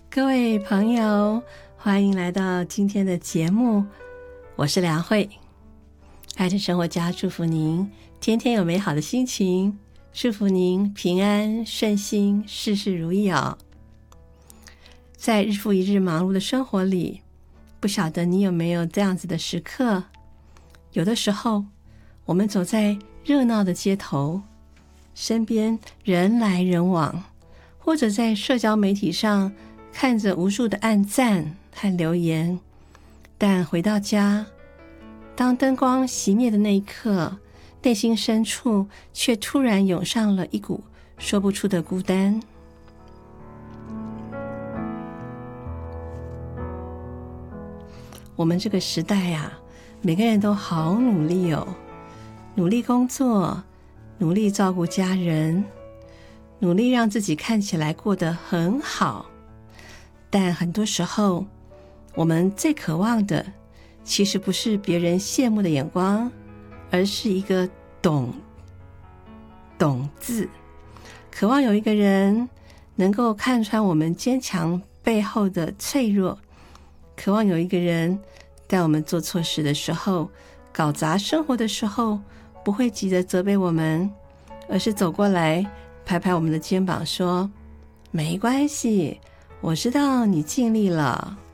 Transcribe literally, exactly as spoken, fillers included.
各位朋友，欢迎来到今天的节目，我是梁慧。爱的生活家祝福您天天有美好的心情，祝福您平安顺心，事事如意哦。在日复一日忙碌的生活里，不晓得你有没有这样子的时刻，有的时候我们走在热闹的街头，身边人来人往，或者在社交媒体上看着无数的按赞和留言，但回到家，当灯光熄灭的那一刻，内心深处却突然涌上了一股说不出的孤单。我们这个时代啊，每个人都好努力哦，努力工作，努力照顾家人，努力让自己看起来过得很好。但很多时候，我们最渴望的其实不是别人羡慕的眼光，而是一个懂懂字。渴望有一个人能够看穿我们坚强背后的脆弱，渴望有一个人在我们做错事的时候，搞砸生活的时候，不会急着责备我们，而是走过来拍拍我们的肩膀说，没关系，我知道你尽力了。